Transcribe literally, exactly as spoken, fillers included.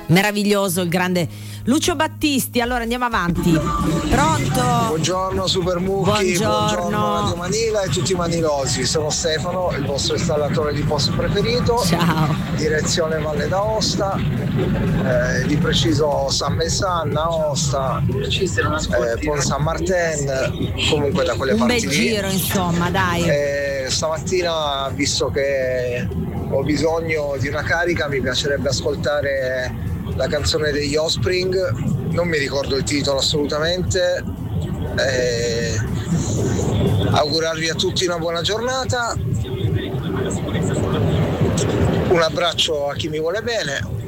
Meraviglioso il grande Lucio Battisti. Allora andiamo avanti. Pronto? Buongiorno Super Mucchi, buongiorno. buongiorno Radio Manila e tutti i manilosi. Sono Stefano, il vostro installatore di post preferito. Ciao. Direzione Valle d'Aosta, eh, di preciso San Messan, Aosta, eh, Pont San Martin, comunque da quelle Un parti bel lì. giro, insomma, dai. Eh, stamattina, visto che ho bisogno di una carica, mi piacerebbe ascoltare la canzone degli Offspring, non mi ricordo il titolo assolutamente. Eh, augurarvi a tutti una buona giornata, un abbraccio a chi mi vuole bene,